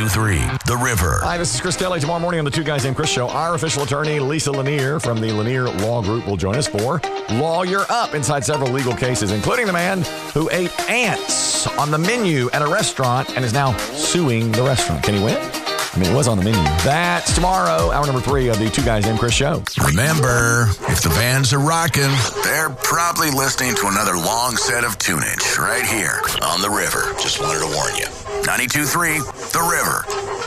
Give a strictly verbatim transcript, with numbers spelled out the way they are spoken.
three, The River. Hi, this is Chris Kelly. Tomorrow morning on the Two Guys Named Chris show, our official attorney, Lisa Lanier from the Lanier Law Group, will join us for Lawyer Up inside several legal cases, including the man who ate ants on the menu at a restaurant and is now suing the restaurant. Can he win? I mean, it was on the menu. That's tomorrow, hour number three of the Two Guys Named Chris show. Remember, if the vans are rocking, they're probably listening to another long set of tunage right here on The River. Just wanted to warn you. ninety-two point three, The River.